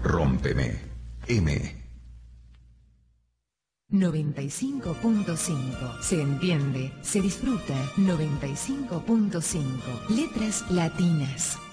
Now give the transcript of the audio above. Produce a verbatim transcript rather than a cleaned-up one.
Rómpeme. M. noventa y cinco punto cinco. Se entiende, se disfruta. noventa y cinco punto cinco. Letras latinas.